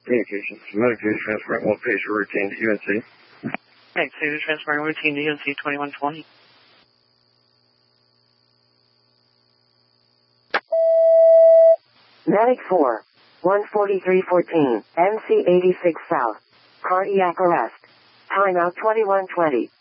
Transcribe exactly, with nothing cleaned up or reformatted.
Communications. Medicaid transferring one patient routine to U N C. Right, so you're transferring routine to U N C twenty-one twenty. Medic four, one forty-three fourteen, M C eighty-six South. Cardiac arrest. Timeout twenty-one twenty.